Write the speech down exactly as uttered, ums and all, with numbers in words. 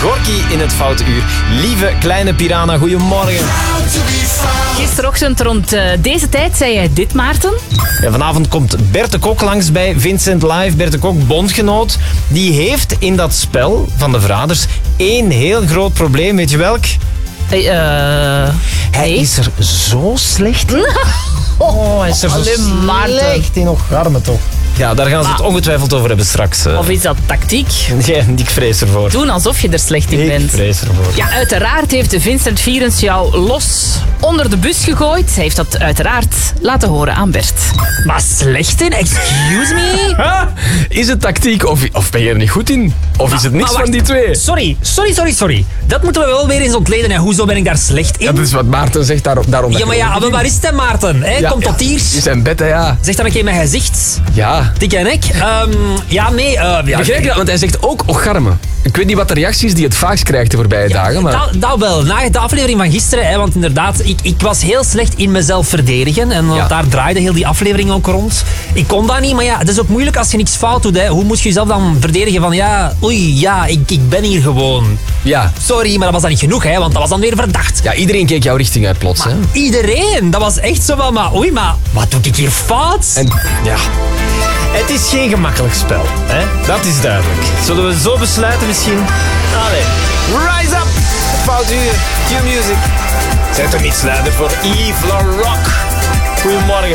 Gorky in het Foute Uur. Lieve kleine Piranha, goedemorgen. Gisterochtend rond uh, deze tijd zei jij dit, Maarten. Ja, vanavond komt Bert de Kok langs bij Vincent Live. Bert de Kok, bondgenoot. Die heeft in dat spel van de Verraders één heel groot probleem. Weet je welk? Uh, Hij nee. is er zo slecht in. Oh, hij is er zo Alleen Maarten. slecht in. Och, arme toch. Ja, daar gaan ze het ongetwijfeld over hebben straks. Uh. Of is dat tactiek? Nee, ik vrees ervoor. Doen alsof je er slecht in Ik bent. vrees ervoor. Ja, uiteraard heeft Vincent Vierens jou los onder de bus gegooid. Hij heeft dat uiteraard laten horen aan Bert. Maar slecht in? Excuse me? Ha? Is het tactiek of, of ben je er niet goed in? Of is het niks Maar van wacht, die twee? Sorry, sorry, sorry, sorry. Dat moeten we wel weer eens ontleden. En hoezo ben ik daar slecht in? Ja, dat is wat Maarten zegt daar, daarom. Ja, maar ja, maar waar is het, Maarten? Hè? Ja, Kom tot ja. hier. In zijn bed, hè, ja. Zeg dan een keer in mijn gezicht. Ja. Tik en ik. Um, ja, nee. Uh, ja, Begrijp je dat? Want hij zegt ook ocharme. Ik weet niet wat de reacties die het vaakst krijgt de voorbije dagen, maar... Dat, dat wel. Na de aflevering van gisteren, hè, want inderdaad, ik, ik was heel slecht in mezelf verdedigen. En Ja. daar draaide heel die aflevering ook rond. Ik kon dat niet, maar ja, het is ook moeilijk als je niks fout doet. Hè. Hoe moet je jezelf dan verdedigen van, ja, oei, ja, ik, ik ben hier gewoon. Ja. Sorry, maar dat was dan niet genoeg, hè, want dat was dan weer verdacht. Ja, iedereen keek jouw richting uit plots, hè. Iedereen, dat was echt zo van, maar oei, maar wat doe ik hier fout? En Ja. Het is geen gemakkelijk spel, hè? Dat is duidelijk. Zullen we zo besluiten misschien? Allee, rise up! Het Foute Uur, Q-Music. Zet hem iets luider voor Yves La Rock. Goedemorgen.